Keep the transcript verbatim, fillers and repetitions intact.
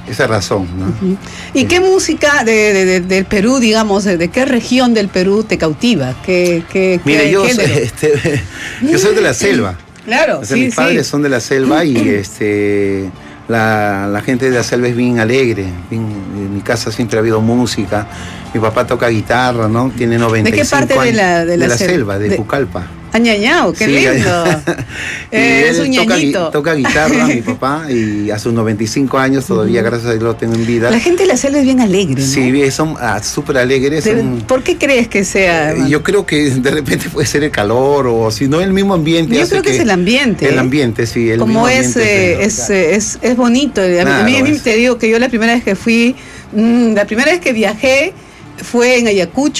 esa razón, ¿no? Uh-huh. ¿Y qué música de, de, de, del Perú, digamos, de, de qué región del Perú te cautiva? ¿Qué, qué, Mira, qué yo, género? Este, yo soy de la selva. Claro, o sea, sí, mis padres sí. son de la selva y este la, la gente de la selva es bien alegre. Bien, en mi casa siempre ha habido música. Mi papá toca guitarra, ¿no? Tiene noventa y cinco años. ¿De qué parte años, de la, de la, de la selva? selva, de, de Pucallpa. Añañao, qué sí, lindo. eh, es un toca, ñañito. toca guitarra, mi papá, y a sus noventa y cinco años todavía, uh-huh. gracias a Dios, lo tengo en vida. La gente de la selva es bien alegre, ¿no? Sí, son ah, súper alegres. Son, ¿por qué crees que sea? Eh, yo creo que de repente puede ser el calor, o si no, el mismo ambiente. Yo hace creo que, que es el ambiente. El ambiente, sí. El Como mismo es, ambiente, es, es, es, es bonito. Claro, a mí, a mí te digo que yo la primera vez que fui, mmm, la primera vez que viajé fue en Ayacucho.